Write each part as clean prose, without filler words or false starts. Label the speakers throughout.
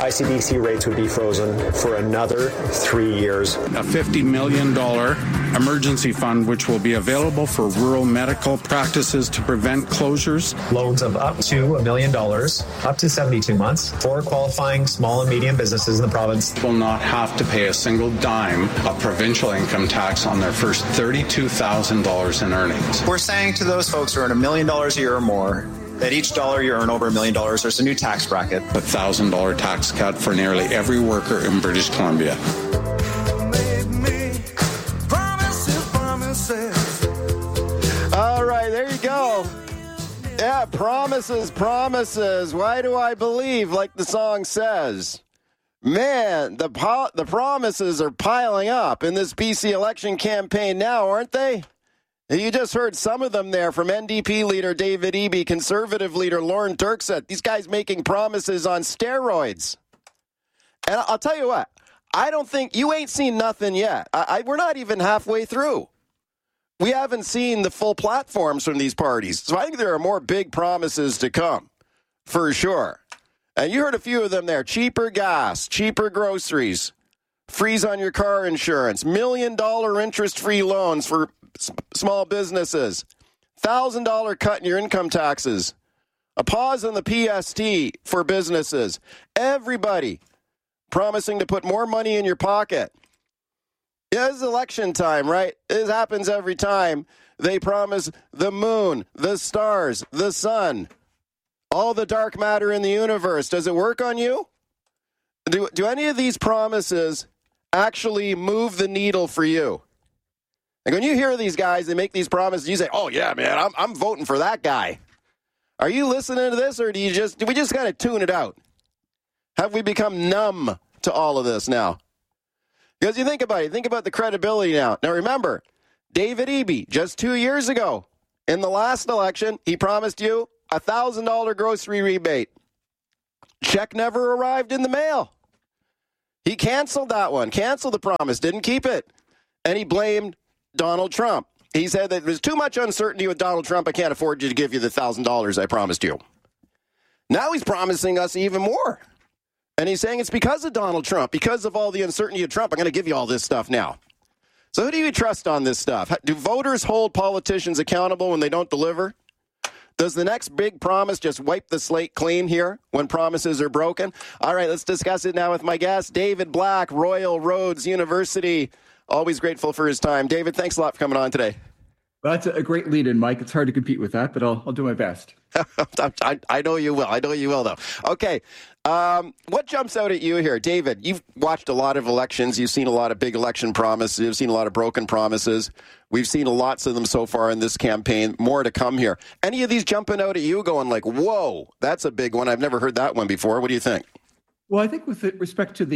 Speaker 1: ICBC rates would be frozen for another 3 years.
Speaker 2: A $50 million emergency fund, which will be available for rural medical practices to prevent closures.
Speaker 1: Loans of up to $1 million, up to 72 months for qualifying small and medium businesses in the province.
Speaker 2: Will not have to pay a single dime of provincial income tax on their first $32,000 in earnings.
Speaker 3: We're saying to those folks who earn $1 million a year or more that each dollar you earn over $1 million, there's a new tax bracket.
Speaker 2: A $1,000 tax cut for nearly every worker in British Columbia.
Speaker 4: All right, there you go. Yeah, promises. Why do I believe, like the song says? Man, the promises are piling up in this BC election campaign now, aren't they? You just heard some of them there from NDP leader David Eby, Conservative leader Lauren Turksett. These guys making promises on steroids. And I'll tell you what, I don't think, you ain't seen nothing yet. We're not even halfway through. We haven't seen the full platforms from these parties. So I think there are more big promises to come, for sure. And you heard a few of them there. Cheaper gas, cheaper groceries, freeze on your car insurance, $1 million interest-free loans for small businesses, $1,000 cut in your income taxes, a pause on the PST for businesses. Everybody promising to put more money in your pocket. Yeah, it's election time, right? It happens every time. They promise the moon, the stars, the sun, all the dark matter in the universe. Does it work on you? Do any of these promises actually move the needle for you? Like when you hear these guys, they make these promises, you say, oh yeah, man, I'm voting for that guy. Are you listening to this, or do we just kind of tune it out? Have we become numb to all of this now? Because you think about it, think about the credibility now. Now remember, David Eby, just 2 years ago, in the last election, he promised you a $1,000 grocery rebate. Check never arrived in the mail. He canceled that one, canceled the promise, didn't keep it. And he blamed Donald Trump. He said that there's too much uncertainty with Donald Trump. I can't afford you to give you the $1,000 I promised you. Now he's promising us even more. And he's saying it's because of Donald Trump, because of all the uncertainty of Trump. I'm going to give you all this stuff now. So who do you trust on this stuff? Do voters hold politicians accountable when they don't deliver? Does the next big promise just wipe the slate clean here when promises are broken? All right, let's discuss it now with my guest, David Black, Royal Roads University. Always grateful for his time. David, thanks a lot for coming on today.
Speaker 5: Well, that's a great lead-in, Mike. It's hard to compete with that, but I'll do my best.
Speaker 4: I know you will. I know you will, though. Okay. What jumps out at you here? David, you've watched a lot of elections. You've seen a lot of big election promises. You've seen a lot of broken promises. We've seen lots of them so far in this campaign. More to come here. Any of these jumping out at you going like, whoa, that's a big one. I've never heard that one before. What do you think?
Speaker 5: Well, I think with respect to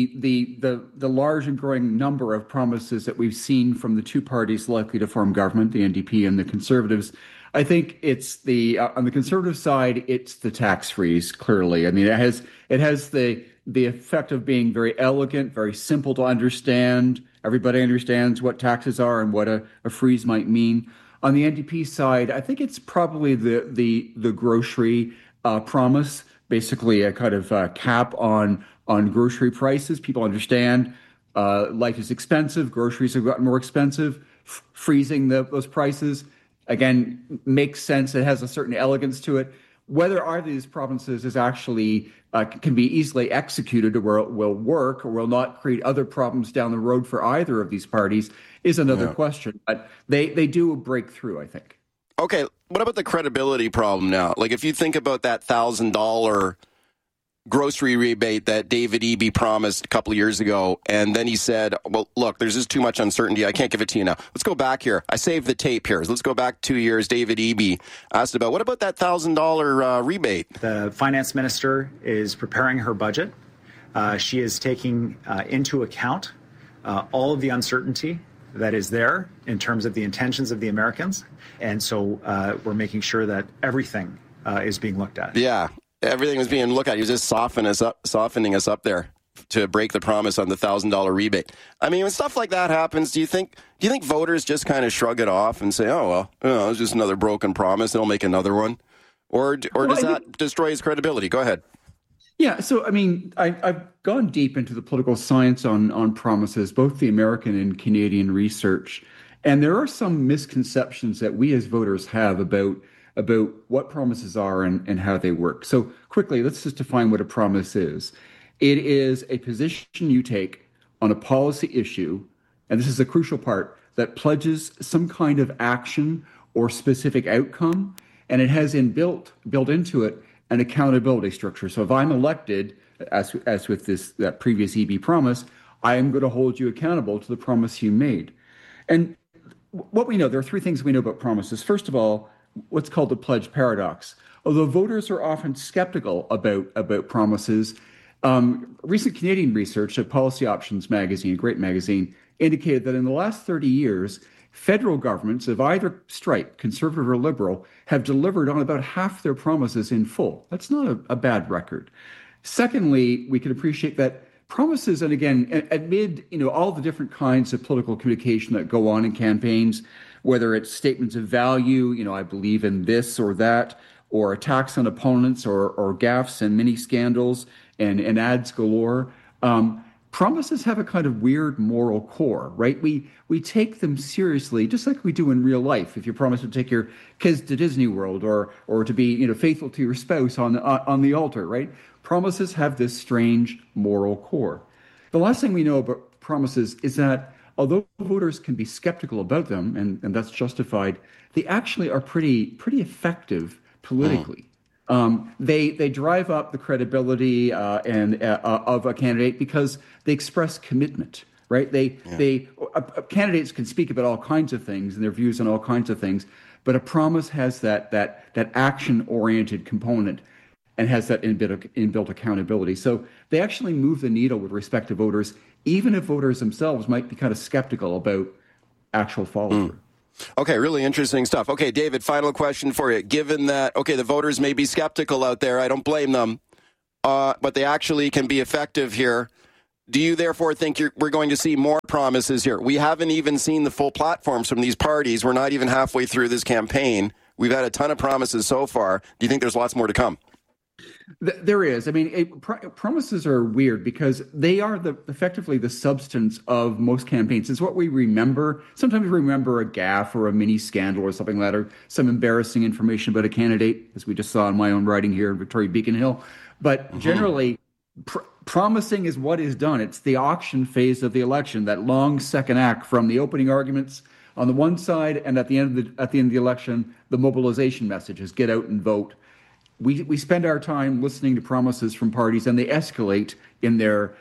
Speaker 5: the large and growing number of promises that we've seen from the two parties likely to form government, the NDP and the Conservatives, I think it's on the Conservative side, it's the tax freeze. Clearly, I mean, it has the effect of being very elegant, very simple to understand. Everybody understands what taxes are and what a freeze might mean. On the NDP side, I think it's probably the grocery promise. Basically a kind of cap on grocery prices. People understand life is expensive. Groceries have gotten more expensive. Freezing those prices, again, makes sense. It has a certain elegance to it. Whether either of these provinces is actually can be easily executed or will work or will not create other problems down the road for either of these parties is another question. But they do break through, I think.
Speaker 4: Okay, what about the credibility problem now? Like if you think about that $1,000 grocery rebate that David Eby promised a couple of years ago, and then he said, well, look, there's just too much uncertainty. I can't give it to you now. Let's go back here. I saved the tape here. Let's go back 2 years. David Eby asked about, what about that $1,000 rebate?
Speaker 6: The finance minister is preparing her budget. She is taking into account all of the uncertainty that is there in terms of the intentions of the Americans. And so we're making sure that everything is being looked at.
Speaker 4: Yeah, everything was being looked at. He was just softening us up there to break the promise on the $1,000 rebate. I mean, when stuff like that happens, do you think voters just kind of shrug it off and say, oh, well, it's just another broken promise, they'll make another one? Or does that destroy his credibility? Go ahead.
Speaker 5: Yeah, so I mean, I've gone deep into the political science on promises, both the American and Canadian research, and there are some misconceptions that we as voters have about what promises are and how they work. So quickly, let's just define what a promise is. It is a position you take on a policy issue, and this is a crucial part, that pledges some kind of action or specific outcome, and it has built into it an accountability structure. So if I'm elected, as with that previous EB promise, I am going to hold you accountable to the promise you made. And what we know, there are three things we know about promises. First of all, what's called the pledge paradox. Although voters are often skeptical about promises, recent Canadian research at Policy Options magazine, a great magazine, indicated that in the last 30 years, federal governments of either stripe, conservative or liberal, have delivered on about half their promises in full. That's not a bad record. Secondly, we can appreciate that promises, and again, amid all the different kinds of political communication that go on in campaigns, whether it's statements of value, I believe in this or that, or attacks on opponents, or gaffes and mini scandals and ads galore. Promises have a kind of weird moral core, right? We take them seriously, just like we do in real life. If you promise to take your kids to Disney World or to be faithful to your spouse on the altar, right? Promises have this strange moral core. The last thing we know about promises is that although voters can be skeptical about them, and that's justified, they actually are pretty effective politically. They drive up the credibility of a candidate because they express commitment, right? Candidates can speak about all kinds of things and their views on all kinds of things, but a promise has that action-oriented component and has that inbuilt accountability. So they actually move the needle with respect to voters, even if voters themselves might be kind of skeptical about actual follow-through.
Speaker 4: Okay, really interesting stuff. Okay, David, final question for you. Given that, the voters may be skeptical out there, I don't blame them, but they actually can be effective here. Do you therefore think we're going to see more promises here? We haven't even seen the full platforms from these parties. We're not even halfway through this campaign. We've had a ton of promises so far. Do you think there's lots more to come?
Speaker 5: There is. I mean, promises are weird because they are effectively the substance of most campaigns. It's what we remember. Sometimes we remember a gaffe or a mini scandal or something like that, or some embarrassing information about a candidate, as we just saw in my own writing here in Victoria Beacon Hill. But generally, promising is what is done. It's the auction phase of the election, that long second act from the opening arguments on the one side, and at the end of the election, the mobilization message is get out and vote. We spend our time listening to promises from parties, and they escalate in their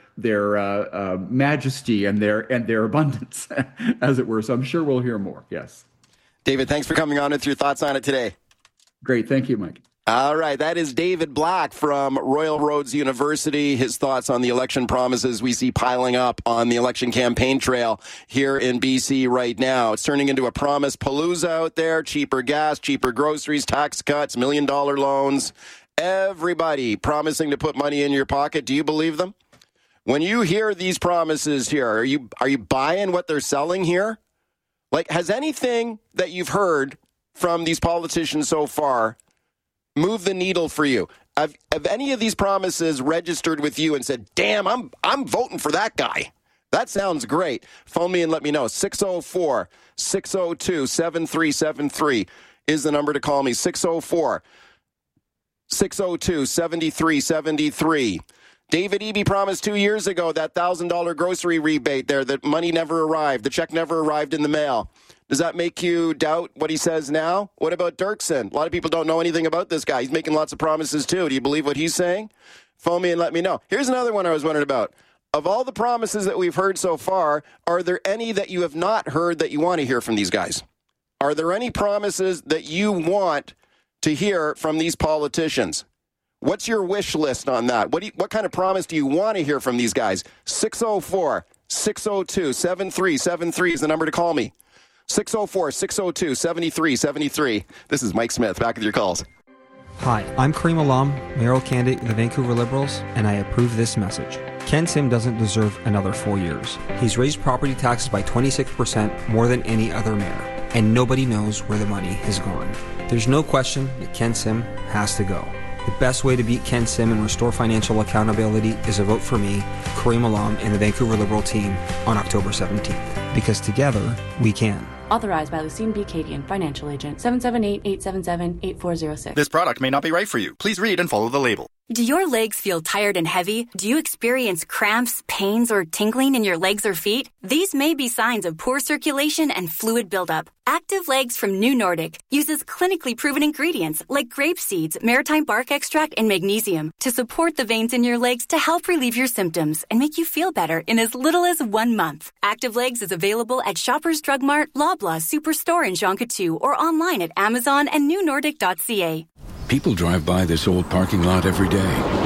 Speaker 5: majesty and their abundance, as it were. So I'm sure we'll hear more. Yes.
Speaker 4: David, thanks for coming on with your thoughts on it today.
Speaker 5: Great. Thank you, Mike.
Speaker 4: All right. That is David Black from Royal Roads University. His thoughts on the election promises we see piling up on the election campaign trail here in BC right now. It's turning into a promise palooza out there. Cheaper gas, cheaper groceries, tax cuts, $1 million loans. Everybody promising to put money in your pocket. Do you believe them? When you hear these promises here, are you buying what they're selling here? Like, has anything that you've heard from these politicians so far move the needle for you? Have any of these promises registered with you and said, damn, I'm voting for that guy? That sounds great. Phone me and let me know. 604-602-7373 is the number to call me. 604-602-7373. David Eby promised 2 years ago that $1,000 grocery rebate there, that money never arrived. The check never arrived in the mail. Does that make you doubt what he says now? What about Dirksen? A lot of people don't know anything about this guy. He's making lots of promises too. Do you believe what he's saying? Phone me and let me know. Here's another one I was wondering about. Of all the promises that we've heard so far, are there any that you have not heard that you want to hear from these guys? Are there any promises that you want to hear from these politicians? What's your wish list on that? What kind of promise do you want to hear from these guys? 604-602-7373 is the number to call me. 604-602-7373. This is Mike Smith, back with your calls.
Speaker 7: Hi, I'm Kareem Alam, mayoral candidate of the Vancouver Liberals, and I approve this message. Ken Sim doesn't deserve another 4 years. He's raised property taxes by 26% more than any other mayor, and nobody knows where the money has gone. There's no question that Ken Sim has to go. The best way to beat Ken Sim and restore financial accountability is a vote for me, Kareem Alam, and the Vancouver Liberal team on October 17th. Because together, we can.
Speaker 8: Authorized by Lucine B. Cadian, Financial Agent, 778-877-8406.
Speaker 9: This product may not be right for you. Please read and follow the label.
Speaker 10: Do your legs feel tired and heavy? Do you experience cramps, pains, or tingling in your legs or feet? These may be signs of poor circulation and fluid buildup. Active Legs from New Nordic uses clinically proven ingredients like grape seeds, maritime bark extract, and magnesium to support the veins in your legs to help relieve your symptoms and make you feel better in as little as 1 month. Active Legs is available at Shoppers Drug Mart, Loblaw Superstore in Jonquière, or online at Amazon and newnordic.ca.
Speaker 11: People drive by this old parking lot every day.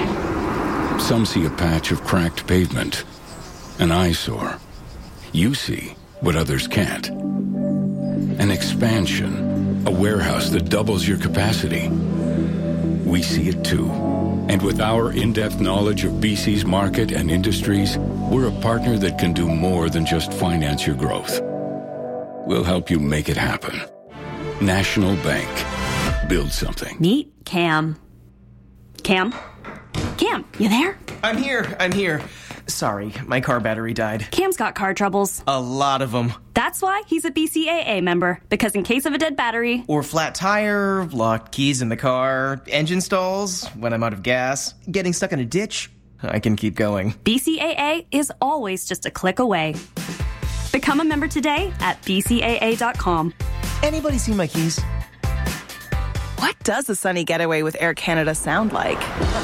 Speaker 11: Some see a patch of cracked pavement, an eyesore. You see what others can't. An expansion, a warehouse that doubles your capacity. We see it too. And with our in-depth knowledge of BC's market and industries, we're a partner that can do more than just finance your growth. We'll help you make it happen. National Bank. Build something.
Speaker 10: Meet Cam. Cam? Cam, you there?
Speaker 12: I'm here. Sorry, my car battery died.
Speaker 10: Cam's got car troubles.
Speaker 12: A lot of them.
Speaker 10: That's why he's a BCAA member, because in case of a dead battery...
Speaker 12: Or flat tire, locked keys in the car, engine stalls, when I'm out of gas, getting stuck in a ditch, I can keep going.
Speaker 10: BCAA is always just a click away. Become a member today at bcaa.com.
Speaker 12: Anybody see my keys?
Speaker 13: What does a sunny getaway with Air Canada sound like?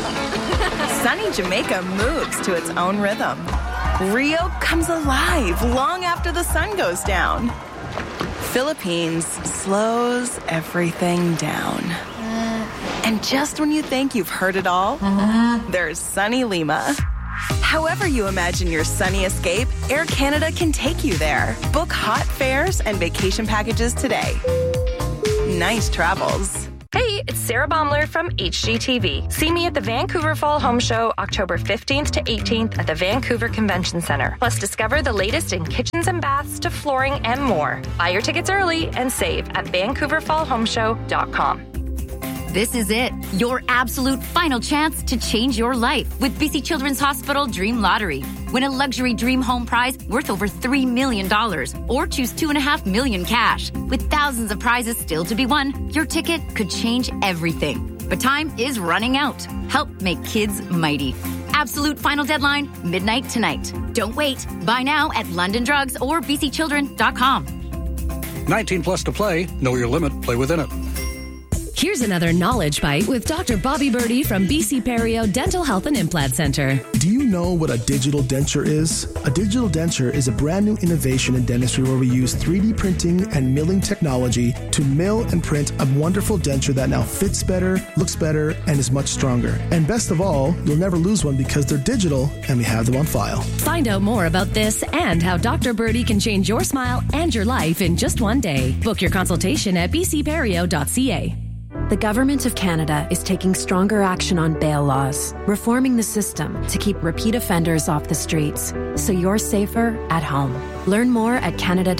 Speaker 13: Sunny Jamaica moves to its own rhythm. Rio comes alive long after the sun goes down. Philippines slows everything down. And just when you think you've heard it all, there's sunny Lima. However you imagine your sunny escape, Air Canada can take you there. Book hot fares and vacation packages today. Nice travels.
Speaker 14: Hey, it's Sarah Baumler from HGTV. See me at the Vancouver Fall Home Show, October 15th to 18th at the Vancouver Convention Center. Plus, discover the latest in kitchens and baths to flooring and more. Buy your tickets early and save at VancouverFallHomeShow.com.
Speaker 15: This is it, your absolute final chance to change your life with BC Children's Hospital Dream Lottery. Win a luxury dream home prize worth over $3 million or choose $2.5 million cash. With thousands of prizes still to be won, your ticket could change everything. But time is running out. Help make kids mighty. Absolute final deadline, midnight tonight. Don't wait. Buy now at London Drugs or bcchildren.com.
Speaker 16: 19 plus to play. Know your limit. Play within it.
Speaker 17: Here's another knowledge bite with Dr. Bobby Birdie from BC Perio Dental Health and Implant Center.
Speaker 18: Do you know what a digital denture is? A digital denture is a brand new innovation in dentistry where we use 3D printing and milling technology to mill and print a wonderful denture that now fits better, looks better, and is much stronger. And best of all, you'll never lose one because they're digital and we have them on file.
Speaker 17: Find out more about this and how Dr. Birdie can change your smile and your life in just one day. Book your consultation at bcperio.ca.
Speaker 19: The Government of Canada is taking stronger action on bail laws, reforming the system to keep repeat offenders off the streets, so you're safer at home. Learn more at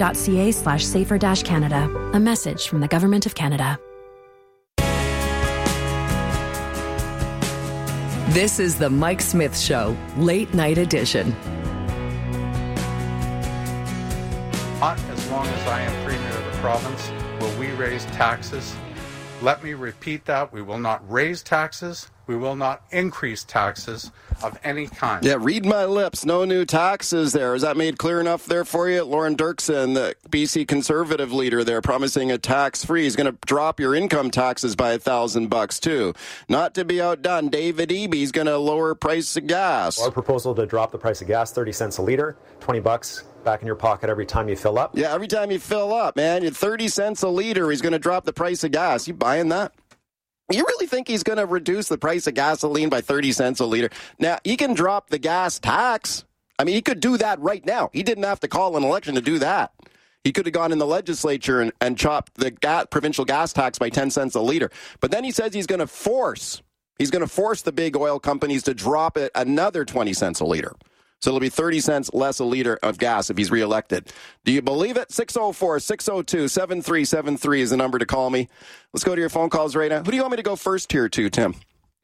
Speaker 19: canada.ca/safer-canada. A message from the Government of Canada.
Speaker 20: This is the Mike Smith Show, Late Night Edition.
Speaker 2: Not as long as I am Premier of the province will we raise taxes. Let me repeat that. We will not raise taxes. We will not increase taxes of any kind.
Speaker 4: Yeah, read my lips. No new taxes there. Is that made clear enough there for you? Lauren Dirksen, the BC Conservative leader there, promising a tax-free. He's going to drop your income taxes by $1,000 too. Not to be outdone, David Eby's going to lower price of gas.
Speaker 21: Our proposal to drop the price of gas 30 cents a litre, $20 back in your pocket every time you fill up.
Speaker 4: Yeah, every time you fill up, man. 30 cents a litre, he's going to drop the price of gas. You buying that? You really think he's going to reduce the price of gasoline by 30 cents a litre? Now, he can drop the gas tax. I mean, he could do that right now. He didn't have to call an election to do that. He could have gone in the legislature and chopped the provincial gas tax by 10 cents a litre. But then he says he's going to force the big oil companies to drop it another 20 cents a litre. So it'll be 30 cents less a litre of gas if he's reelected. Do you believe it? 604-602-7373 is the number to call me. Let's go to your phone calls right now. Who do you want me to go first here to, Tim?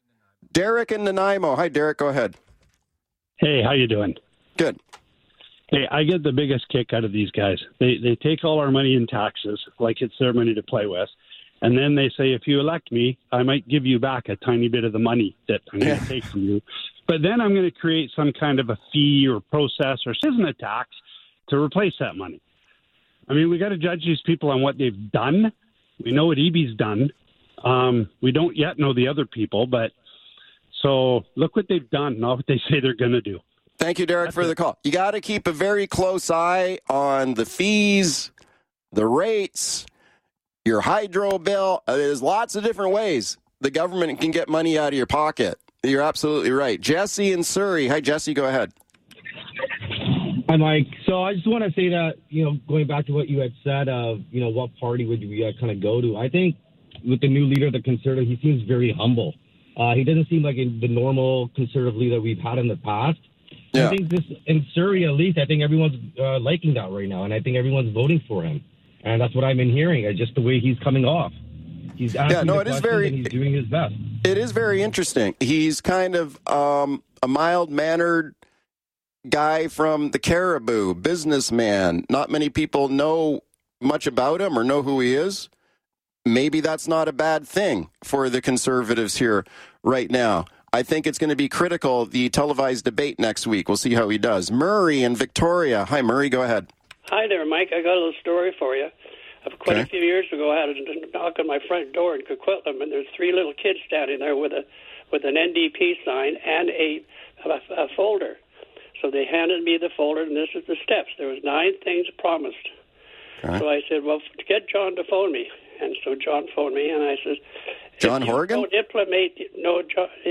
Speaker 4: Derek in Nanaimo. Hi, Derek. Go ahead.
Speaker 1: Hey, how you doing?
Speaker 4: Good.
Speaker 1: Hey, I get the biggest kick out of these guys. They take all our money in taxes, like it's their money to play with. And then they say, if you elect me, I might give you back a tiny bit of the money that I'm going to take from you. But then I'm going to create some kind of a fee or process or isn't a tax to replace that money. I mean, we got to judge these people on what they've done. We know what EB's done. We don't yet know the other people, but so look what they've done, not what they say they're going to do.
Speaker 4: Thank you, Derek, for the call. You got to keep a very close eye on the fees, the rates, your hydro bill. There's lots of different ways the government can get money out of your pocket. You're absolutely right. Jesse in Surrey. Hi, Jesse. Go ahead.
Speaker 22: Hi, Mike. So I just want to say that, going back to what you had said of, what party would you kind of go to? I think with the new leader of the Conservative, he seems very humble. He doesn't seem like the normal Conservative leader we've had in the past. Yeah. I think in Surrey, at least, I think everyone's liking that right now, and I think everyone's voting for him. And that's what I've been hearing, just the way he's coming off. He's asking and he's doing his best.
Speaker 4: It is very interesting. He's kind of a mild-mannered guy from the Caribou, businessman. Not many people know much about him or know who he is. Maybe that's not a bad thing for the Conservatives here right now. I think it's going to be critical, the televised debate next week. We'll see how he does. Murray in Victoria. Hi, Murray. Go ahead. Hi
Speaker 23: there, Mike. I got a little story for you. Quite a few years ago, I had a knock on my front door in Coquitlam, and there's 3 little kids standing there with an NDP sign and a folder. So they handed me the folder, and this is the steps. There was 9 things promised. Okay. So I said, well, get John to phone me. And so John phoned me, and I said,
Speaker 4: John Horgan?
Speaker 23: Don't implement, no,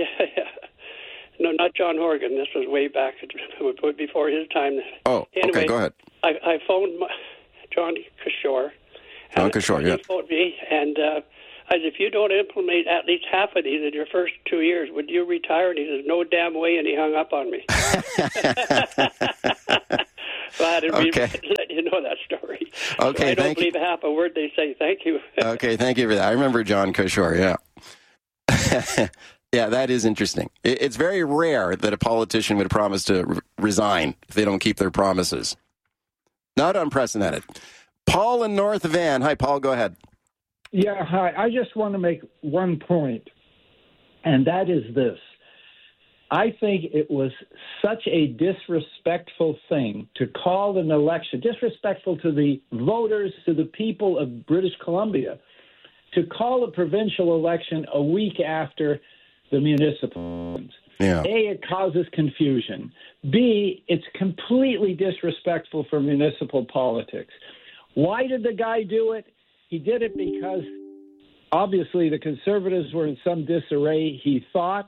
Speaker 23: not John Horgan. This was way back before his time.
Speaker 4: Oh, anyway, okay, go ahead.
Speaker 23: I phoned John Kishore.
Speaker 4: John Kishore, yeah.
Speaker 23: He phoned me, and I said, if you don't implement at least half of these in your first 2 years, would you retire? And he says, no damn way, and he hung up on me. So I had to let you know that story.
Speaker 4: Okay,
Speaker 23: so I don't believe half a word they say. Thank you.
Speaker 4: Okay, thank you for that. I remember John Kishore, yeah. Yeah, that is interesting. It's very rare that a politician would promise to resign if they don't keep their promises. Not unprecedented. Paul in North Van. Hi, Paul, go ahead.
Speaker 24: Yeah, hi. I just want to make one point, and that is this. I think it was such a disrespectful thing to call an election, disrespectful to the voters, to the people of British Columbia, to call a provincial election a week after the municipal ones.
Speaker 4: Yeah.
Speaker 24: A, it causes confusion. B, it's completely disrespectful for municipal politics. Why did the guy do it? He did it because, obviously, the Conservatives were in some disarray. He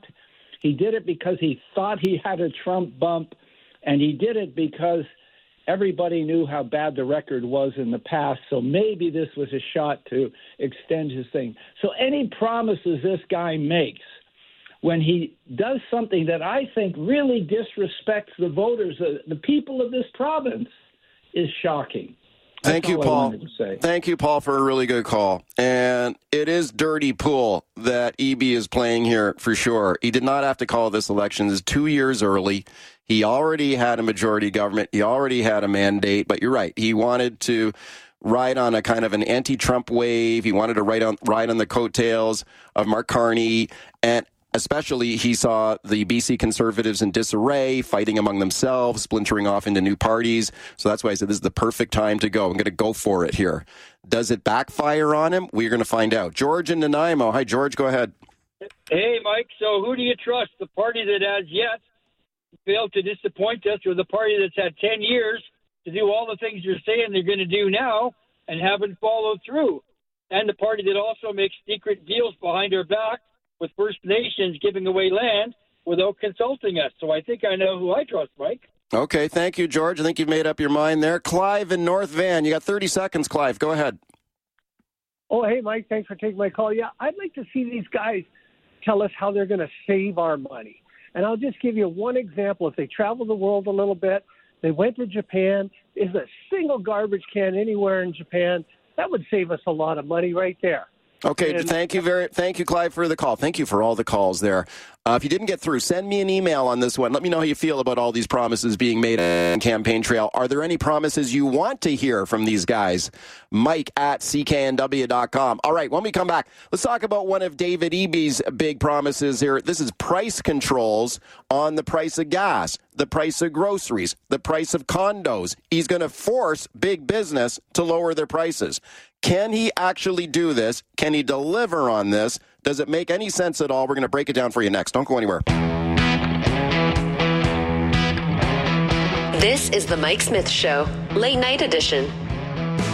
Speaker 24: did it because he thought he had a Trump bump, and he did it because everybody knew how bad the record was in the past, so maybe this was a shot to extend his thing. So any promises this guy makes, when he does something that I think really disrespects the voters, the people of this province, is shocking.
Speaker 4: Thank you, Paul. Thank you, Paul, for a really good call. And it is dirty pool that EB is playing here for sure. He did not have to call this election. This is 2 years early. He already had a majority government. He already had a mandate. But you're right. He wanted to ride on a kind of an anti-Trump wave. He wanted to ride on the coattails of Mark Carney. And especially, he saw the BC Conservatives in disarray, fighting among themselves, splintering off into new parties. So that's why I said this is the perfect time to go. I'm going to go for it here. Does it backfire on him? We're going to find out. George in Nanaimo. Hi, George. Go ahead.
Speaker 25: Hey, Mike. So who do you trust? The party that has yet failed to disappoint us, or the party that's had 10 years to do all the things you're saying they're going to do now and haven't followed through? And the party that also makes secret deals behind our back with First Nations giving away land without consulting us. So I think I know who I trust, Mike.
Speaker 4: Okay, thank you, George. I think you've made up your mind there. Clive in North Van. You got 30 seconds, Clive. Go ahead.
Speaker 26: Oh, hey, Mike. Thanks for taking my call. Yeah, I'd like to see these guys tell us how they're going to save our money. And I'll just give you one example. If they travel the world a little bit, they went to Japan, there's a single garbage can anywhere in Japan, that would save us a lot of money right there.
Speaker 4: Okay, thank you, Clive, for the call. Thank you for all the calls there. If you didn't get through, send me an email on this one. Let me know how you feel about all these promises being made on campaign trail. Are there any promises you want to hear from these guys? Mike@cknw.com. All right, when we come back, let's talk about one of David Eby's big promises here. This is price controls on the price of gas, the price of groceries, the price of condos. He's going to force big business to lower their prices. Can he actually do this? Can he deliver on this? Does it make any sense at all? We're going to break it down for you next. Don't go anywhere.
Speaker 3: This is the Mike Smith Show, late night edition.